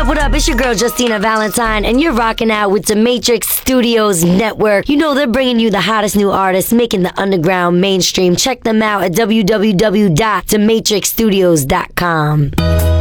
What up? It's your girl Justina Valentine, and you're rocking out with the Matrix Studios Network. You know they're bringing you the hottest new artists, making the underground mainstream. Check them out at www.thematrixstudios.com.